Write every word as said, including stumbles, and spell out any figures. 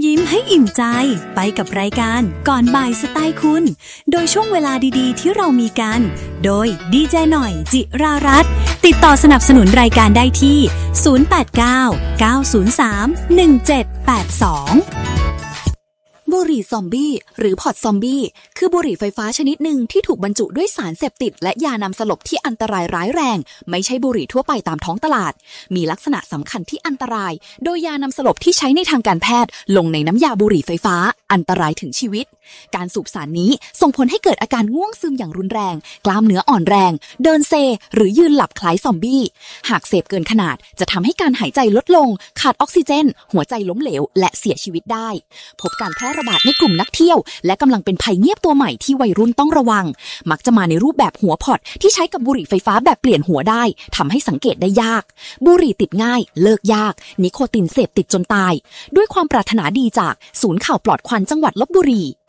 ยิ้มให้อิ่มใจไปกับรายการก่อนบ่ายสไตล์คุณโดยช่วงเวลาดีๆที่เรามีกันโดยดีเจหน่อยจิรารัตน์ติดต่อสนับสนุนรายการได้ที่ศูนย์ แปด เก้า เก้า ศูนย์ สาม หนึ่ง เจ็ด แปด สองบุหรี่ซอมบี้หรือพอตซอมบี้คือบุหรี่ไฟฟ้าชนิดหนึ่งที่ถูกบรรจุด้วยสารเสพติดและยานำสลบที่อันตรายร้ายแรงไม่ใช่บุหรี่ทั่วไปตามท้องตลาดมีลักษณะสำคัญที่อันตรายโดยยานำสลบที่ใช้ในทางการแพทย์ลงในน้ำยาบุหรี่ไฟฟ้าอันตรายถึงชีวิตการสูบสารนี้ส่งผลให้เกิดอาการง่วงซึมอย่างรุนแรงกล้ามเนื้ออ่อนแรงเดินเซหรือยืนหลับคล้ายซอมบี้หากเสพเกินขนาดจะทำให้การหายใจลดลงขาดออกซิเจนหัวใจล้มเหลวและเสียชีวิตได้พบการแพร่ระบาดในกลุ่มนักเที่ยวและกำลังเป็นภัยเงียบตัวใหม่ที่วัยรุ่นต้องระวังมักจะมาในรูปแบบหัวพอตที่ใช้กับบุหรี่ไฟฟ้าแบบเปลี่ยนหัวได้ทำให้สังเกตได้ยากบุหรี่ติดง่ายเลิกยากนิโคตินเสพติดจนตายด้วยความปรารถนาดีจากศูนย์ข่าวปลอดควันจังหวัดลพบุรี